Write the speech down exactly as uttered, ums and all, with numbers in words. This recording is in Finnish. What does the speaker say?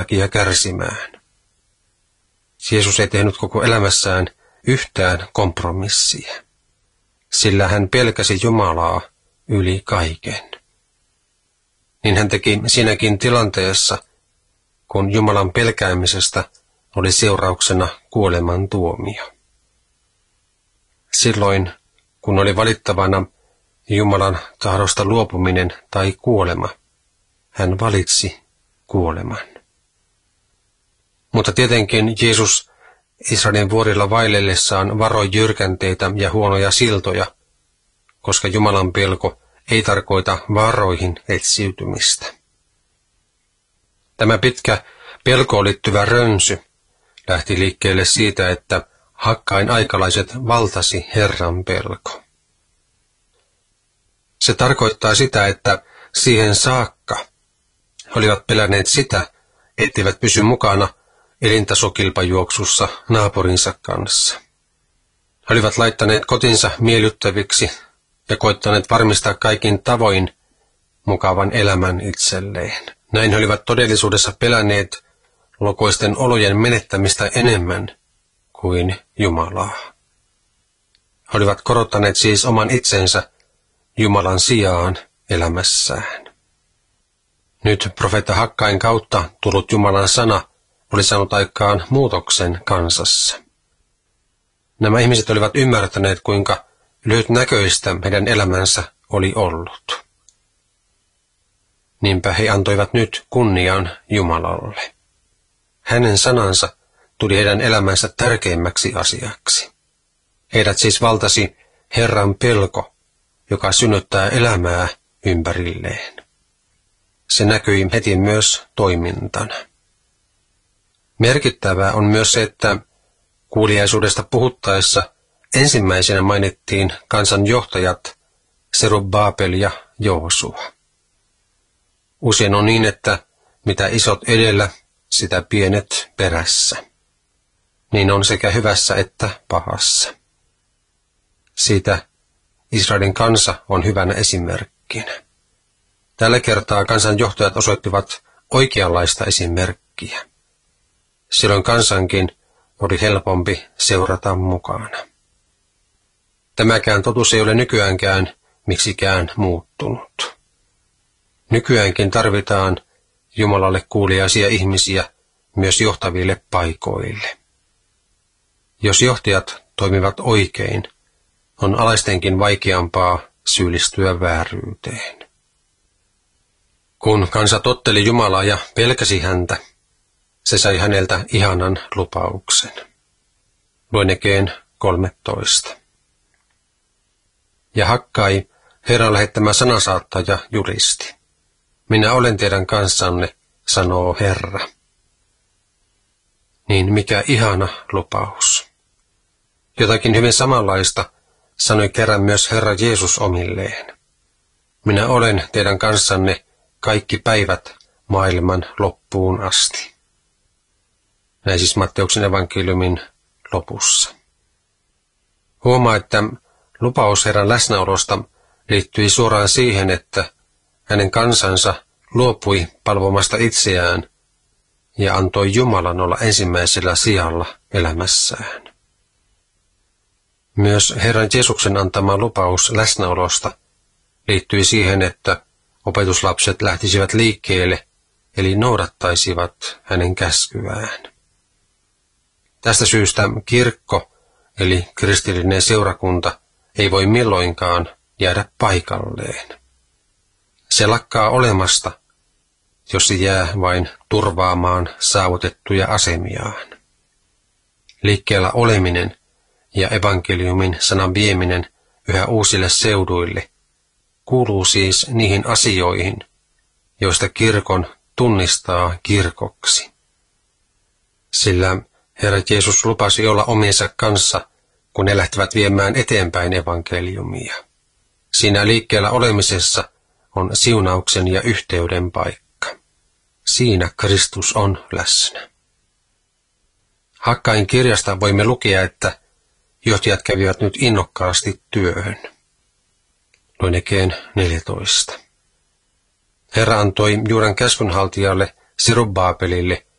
takia kärsimään. Jeesus ei tehnyt koko elämässään yhtään kompromissia, sillä hän pelkäsi Jumalaa yli kaiken. Niin hän teki siinäkin tilanteessa, kun Jumalan pelkäämisestä oli seurauksena kuoleman tuomio. Silloin, kun oli valittavana Jumalan tahdosta luopuminen tai kuolema, hän valitsi kuoleman. Mutta tietenkin Jeesus Israelin vuorilla vaellellessaan varoi jyrkänteitä ja huonoja siltoja, koska Jumalan pelko ei tarkoita vaaroihin etsiytymistä. Tämä pitkä pelkoon liittyvä rönsy lähti liikkeelle siitä, että Hakkain aikalaiset valtasi Herran pelko. Se tarkoittaa sitä, että siihen saakka he olivat pelänneet sitä, etteivät pysy mukana elintasokilpajuoksussa naapurinsa kanssa. He olivat laittaneet kotinsa miellyttäviksi ja koittaneet varmistaa kaikin tavoin mukavan elämän itselleen. Näin he olivat todellisuudessa pelänneet lokoisten olojen menettämistä enemmän kuin Jumalaa. He olivat korottaneet siis oman itsensä Jumalan sijaan elämässään. Nyt profeetta Hakkain kautta tullut Jumalan sana oli saanut aikaan muutoksen kansassa. Nämä ihmiset olivat ymmärtäneet, kuinka lyhytnäköistä heidän elämänsä oli ollut. Niinpä he antoivat nyt kunnian Jumalalle. Hänen sanansa tuli heidän elämänsä tärkeimmäksi asiaksi. Heidät siis valtasi Herran pelko, joka synnyttää elämää ympärilleen. Se näkyi heti myös toimintana. Merkittävää on myös se, että kuuliaisuudesta puhuttaessa ensimmäisenä mainittiin kansan johtajat Serubbabel ja Joosua. Usein on niin, että mitä isot edellä, sitä pienet perässä. Niin on sekä hyvässä että pahassa. Siitä Israelin kansa on hyvänä esimerkkinä. Tällä kertaa kansan johtajat osoittivat oikeanlaista esimerkkiä. Silloin kansankin oli helpompi seurata mukana. Tämäkään totuus ei ole nykyäänkään miksikään muuttunut. Nykyäänkin tarvitaan Jumalalle kuuliaisia ihmisiä myös johtaville paikoille. Jos johtajat toimivat oikein, on alaistenkin vaikeampaa syyllistyä vääryyteen. Kun kansa totteli Jumalaa ja pelkäsi häntä, se sai häneltä ihanan lupauksen. Luenekeen kolmetoista. Ja Hakkai, Herran lähettämä sanasaattaja, julisti. Minä olen teidän kanssanne, sanoo Herra. Niin mikä ihana lupaus. Jotakin hyvin samanlaista sanoi kerran myös Herra Jeesus omilleen. Minä olen teidän kanssanne kaikki päivät maailman loppuun asti. Näin siis Matteuksen evankeliumin lopussa. Huomaa, että lupaus Herran läsnäolosta liittyi suoraan siihen, että hänen kansansa luopui palvomasta itseään ja antoi Jumalan olla ensimmäisellä sijalla elämässään. Myös Herran Jeesuksen antama lupaus läsnäolosta liittyi siihen, että opetuslapset lähtisivät liikkeelle, eli noudattaisivat hänen käskyään. Tästä syystä kirkko, eli kristillinen seurakunta, ei voi milloinkaan jäädä paikalleen. Se lakkaa olemasta, jos se jää vain turvaamaan saavutettuja asemiaan. Liikkeellä oleminen ja evankeliumin sanan vieminen yhä uusille seuduille kuuluu siis niihin asioihin, joista kirkon tunnistaa kirkoksi. Sillä Herra Jeesus lupasi olla omiensa kanssa, kun ne lähtevät viemään eteenpäin evankeliumia. Siinä liikkeellä olemisessa on siunauksen ja yhteyden paikka. Siinä Kristus on läsnä. Hakkain kirjasta voimme lukea, että johtajat kävivät nyt innokkaasti työhön. Luenekeen neljätoista. Herra antoi Juudan käskynhaltijalle Serubbabelille